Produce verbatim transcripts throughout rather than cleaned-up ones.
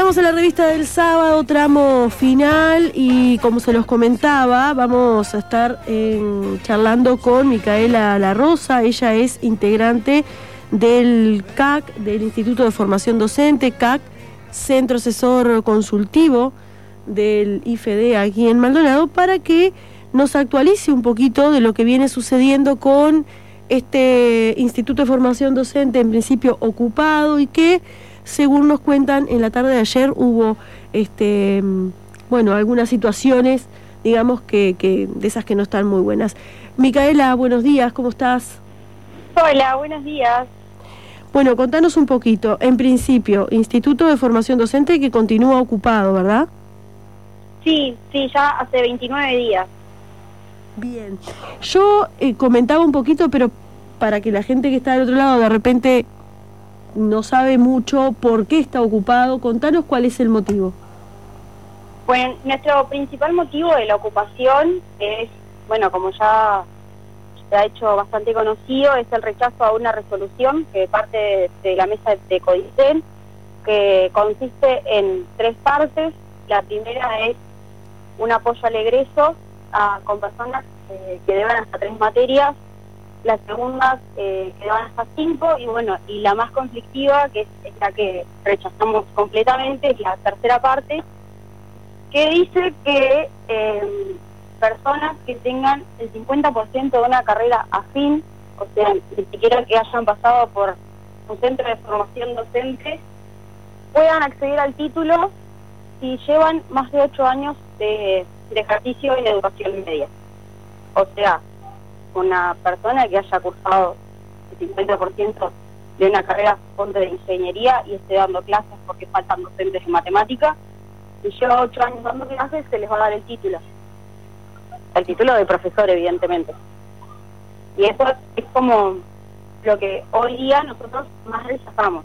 Estamos en la revista del sábado, tramo final, y como se los comentaba, vamos a estar eh, charlando con Micaela La Rosa. Ella es integrante del C A C, del Instituto de Formación Docente, C A C, Centro Asesor Consultivo del I F E D aquí en Maldonado, para que nos actualice un poquito de lo que viene sucediendo con este Instituto de Formación Docente, en principio ocupado, y que, según nos cuentan, en la tarde de ayer hubo este bueno algunas situaciones, digamos, que, que de esas que no están muy buenas. Micaela, buenos días, ¿cómo estás? Hola, buenos días. Bueno, contanos un poquito. En principio, Instituto de Formación Docente que continúa ocupado, ¿verdad? Sí, sí, ya hace veintinueve días. Bien. Yo eh, comentaba un poquito, pero para que la gente que está del otro lado de repente no sabe mucho por qué está ocupado, contanos cuál es el motivo. Bueno, nuestro principal motivo de la ocupación es, bueno, como ya se ha hecho bastante conocido, es el rechazo a una resolución que parte de la mesa de CODICEN, que consiste en tres partes. La primera es un apoyo al egreso a, con personas eh, que deban hasta tres materias, las segundas eh, que deban hasta cinco, y bueno, y la más conflictiva, que es, es la que rechazamos completamente, es la tercera parte, que dice que eh, personas que tengan el cincuenta por ciento de una carrera afín, o sea, ni siquiera que hayan pasado por un centro de formación docente, puedan acceder al título si llevan más de ocho años de, de ejercicio en educación media. O sea, una persona que haya cursado el cincuenta por ciento de una carrera fonte de ingeniería y esté dando clases porque faltan docentes de matemática, si lleva ocho años dando clases, se les va a dar el título. El título de profesor, evidentemente. Y eso es como lo que hoy día nosotros más rechazamos,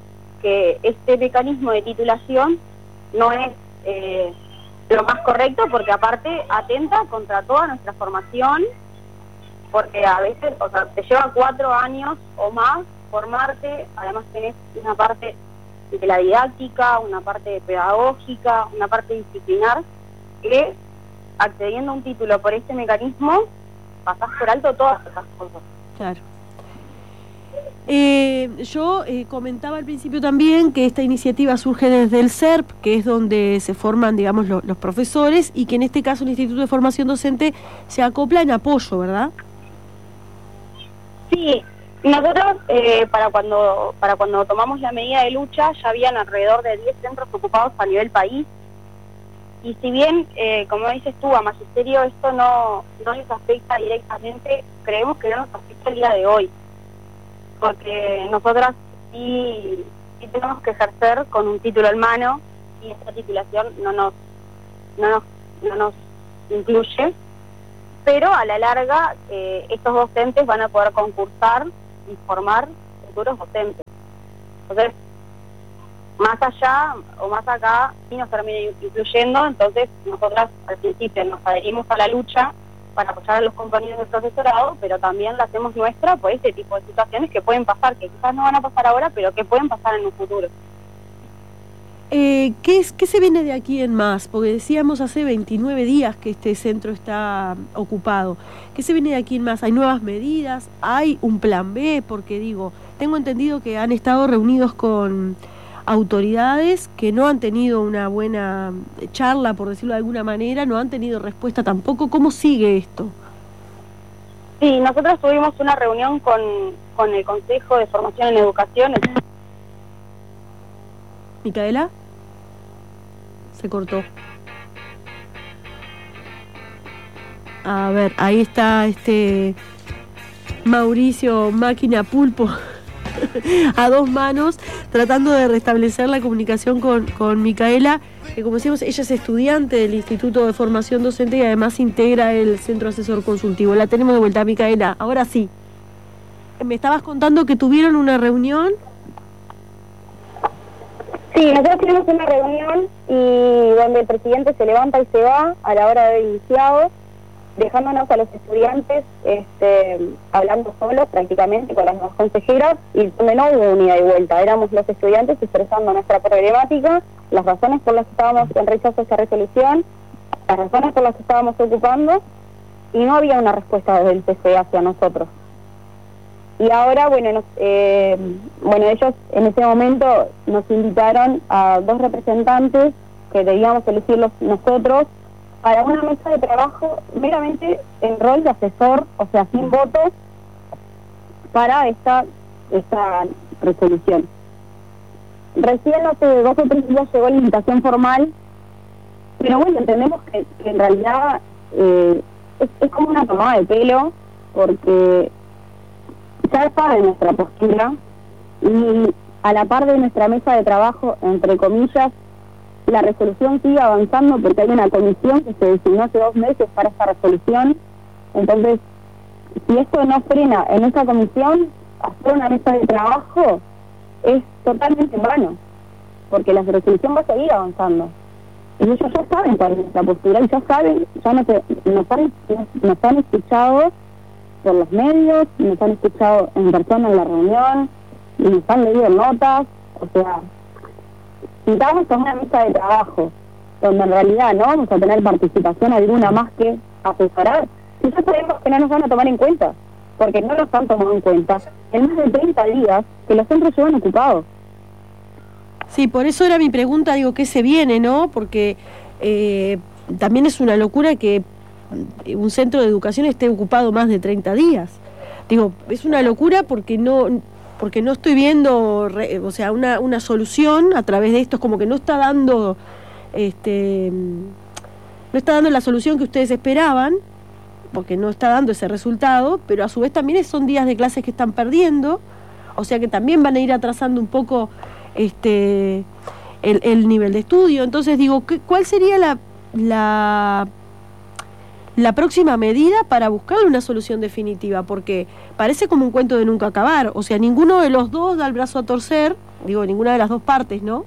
que este mecanismo de titulación no es eh, lo más correcto, porque aparte atenta contra toda nuestra formación, porque a veces, o sea, te lleva cuatro años o más formarte, además tenés una parte de la didáctica, una parte pedagógica, una parte disciplinar, que accediendo a un título por este mecanismo pasás por alto todas esas cosas. Claro. Eh, yo eh, comentaba al principio también que esta iniciativa surge desde el C E R P, que es donde se forman, digamos, lo, los profesores, y que en este caso el Instituto de Formación Docente se acopla en apoyo, ¿verdad? Sí, nosotros eh, para cuando para cuando tomamos la medida de lucha ya habían alrededor de diez centros ocupados a nivel país, y si bien, eh, como dices tú, a Magisterio esto no, no les afecta directamente, creemos que no nos afecta el día de hoy, porque nosotras sí, sí tenemos que ejercer con un título en mano, y esta titulación no nos, no nos, no nos incluye, pero a la larga eh, estos docentes van a poder concursar y formar futuros docentes. Entonces, más allá o más acá, sí nos termina incluyendo. Entonces nosotras al principio nos adherimos a la lucha para apoyar a los compañeros del profesorado, pero también la hacemos nuestra por este tipo de situaciones que pueden pasar, que quizás no van a pasar ahora, pero que pueden pasar en un futuro. Eh, ¿qué, es, ¿Qué se viene de aquí en más? Porque decíamos hace veintinueve días que este centro está ocupado. ¿Qué se viene de aquí en más? ¿Hay nuevas medidas? ¿Hay un plan B? Porque digo, tengo entendido que han estado reunidos con autoridades que no han tenido una buena charla, por decirlo de alguna manera, no han tenido respuesta tampoco. ¿Cómo sigue esto? Sí, nosotros tuvimos una reunión con, con el Consejo de Formación en Educación. ¿Micaela? Se cortó. A ver, ahí está este Mauricio Máquina Pulpo a dos manos, tratando de restablecer la comunicación con, con Micaela, que, como decíamos, ella es estudiante del Instituto de Formación Docente y además integra el Centro Asesor Consultivo. La tenemos de vuelta, Micaela. Ahora sí. Me estabas contando que tuvieron una reunión. Sí, nosotros tuvimos una reunión y donde el presidente se levanta y se va a la hora de haber iniciado, dejándonos a los estudiantes este, hablando solos prácticamente con las consejeras, y donde no hubo unidad y vuelta. Éramos los estudiantes expresando nuestra problemática las razones por las que estábamos en rechazo a esa resolución, las razones por las que estábamos ocupando, y no había una respuesta desde el P C E hacia nosotros. Y ahora, bueno, nos, eh, bueno, ellos en ese momento nos invitaron a dos representantes que debíamos elegirlos nosotros para una mesa de trabajo meramente en rol de asesor, o sea, sin votos, para esta, esta resolución. Recién hace dos o tres días llegó la invitación formal, pero bueno, entendemos que, que en realidad eh, es, es como una tomada de pelo, porque ya sabe nuestra postura, y a la par de nuestra mesa de trabajo, entre comillas, la resolución sigue avanzando porque hay una comisión que se designó hace dos meses para esta resolución. Entonces, si esto no frena en esa comisión, hacer una mesa de trabajo es totalmente en vano, porque la resolución va a seguir avanzando. Y ellos ya saben cuál es nuestra postura, y ya saben, ya nos, nos, han, nos han escuchado por los medios, nos han escuchado en persona en la reunión, y nos han leído notas, o sea, citamos a una mesa de trabajo, donde en realidad no vamos a tener participación alguna más que asesorar, si ya sabemos que no nos van a tomar en cuenta, porque no nos han tomado en cuenta en más de treinta días que los centros llevan ocupados. Sí, por eso era mi pregunta, digo, ¿qué se viene, no? Porque eh, también es una locura que un centro de educación esté ocupado más de treinta días. Digo, es una locura porque no porque no estoy viendo, re, o sea, una, una solución a través de esto, es como que no está dando, este, no está dando la solución que ustedes esperaban, porque no está dando ese resultado, pero a su vez también son días de clases que están perdiendo, o sea que también van a ir atrasando un poco este el, el nivel de estudio. Entonces digo, ¿qué, ¿cuál sería la, la la próxima medida para buscarle una solución definitiva? Porque parece como un cuento de nunca acabar, o sea, ninguno de los dos da el brazo a torcer, digo, ninguna de las dos partes, ¿no?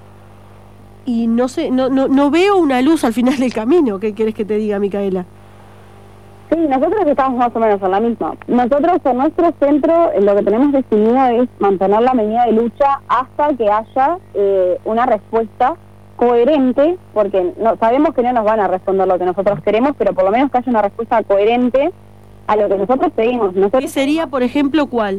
Y no sé, no, no, no veo una luz al final del camino. ¿Qué quieres que te diga, Micaela? Sí, nosotros estamos más o menos en la misma. Nosotros en nuestro centro lo que tenemos decidido es mantener la medida de lucha hasta que haya eh, una respuesta coherente, porque no, sabemos que no nos van a responder lo que nosotros queremos, pero por lo menos que haya una respuesta coherente a lo que nosotros pedimos. Nosotros, ¿qué sería, por ejemplo, cuál?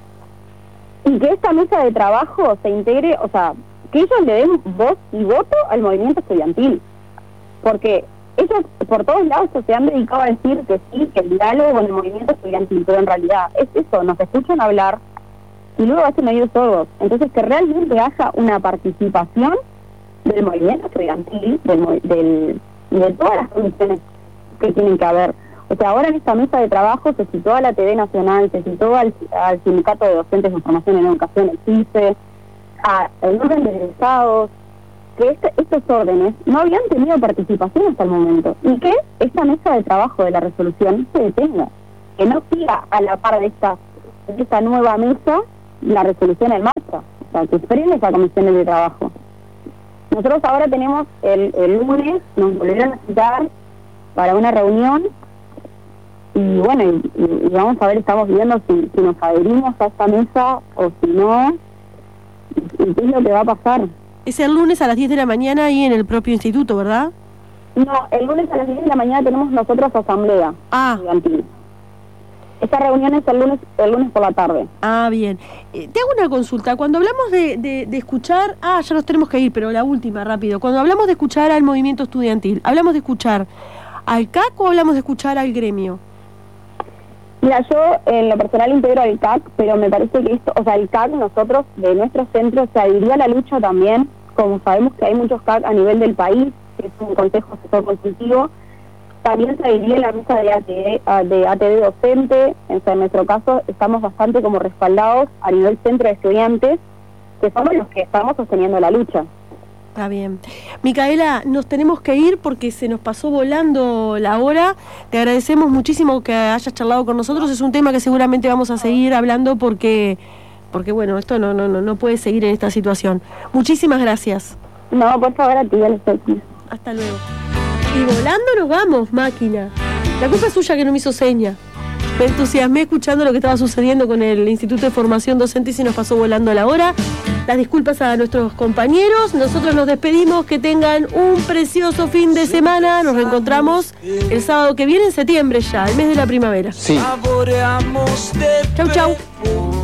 Y que esta mesa de trabajo se integre, o sea, que ellos le den voz y voto al movimiento estudiantil, porque ellos por todos lados se han dedicado a decir que sí, que el diálogo con el movimiento estudiantil, pero en realidad es eso, nos escuchan hablar y luego hacen oídos sordos. Entonces, que realmente haya una participación del movimiento estudiantil, del, del, de todas las condiciones que tienen que haber. O sea, ahora en esta mesa de trabajo se citó a la T V Nacional, se citó al, al Sindicato de Docentes de Formación en Educación, el C I C E, al orden de egresados, que este, estos órdenes no habían tenido participación hasta el momento, y que esta mesa de trabajo de la resolución se detenga, que no siga a la par de esta, de esta nueva mesa la resolución en marcha, o sea, que frene esa comisión de trabajo. Nosotros ahora tenemos el, el lunes, nos volverán a citar para una reunión y bueno, y, y, y vamos a ver, estamos viendo si, si nos adherimos a esta mesa o si no, y, y qué es lo que va a pasar. Es el lunes a las diez de la mañana ahí en el propio instituto, ¿verdad? No, el lunes a las diez de la mañana tenemos nosotros asamblea ah. estudiantil. Esta reunión es el lunes el lunes por la tarde. Ah, bien. Eh, te hago una consulta. Cuando hablamos de, de, de escuchar... Ah, ya nos tenemos que ir, pero la última, rápido. Cuando hablamos de escuchar al movimiento estudiantil, ¿hablamos de escuchar al C A C o hablamos de escuchar al gremio? Mira, yo en lo personal integro al C A C, pero me parece que esto... O sea, el C A C, nosotros, de nuestro centro, se adhirió a la lucha también. Como sabemos que hay muchos C A C a nivel del país, que es un consejo asesor consultivo, también se adhirió en la mesa de A T D, de A T D docente. O sea, en nuestro caso estamos bastante como respaldados a nivel centro de estudiantes, que somos los que estamos sosteniendo la lucha. Está bien. Micaela, nos tenemos que ir porque se nos pasó volando la hora. Te agradecemos muchísimo que hayas charlado con nosotros. Es un tema que seguramente vamos a seguir hablando porque, porque bueno, esto no, no, no, no puede seguir en esta situación. Muchísimas gracias. No, por favor, a ti, Alexis. Hasta luego. Y volando nos vamos, máquina. La culpa es suya que no me hizo seña. Me entusiasmé escuchando lo que estaba sucediendo con el Instituto de Formación Docente y se nos pasó volando la hora. las disculpas a nuestros compañeros. Nosotros nos despedimos, que tengan un precioso fin de semana. Nos reencontramos el sábado que viene, en septiembre ya, el mes de la primavera. Sí. Chau, chau.